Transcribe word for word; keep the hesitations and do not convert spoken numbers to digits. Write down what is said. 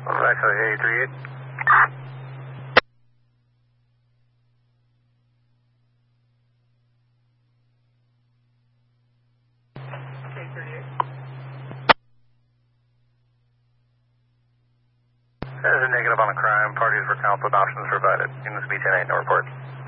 Actually, eight three eight. There's a negative on the crime. Parties were counseled. Options provided. Units B ten eight, no report.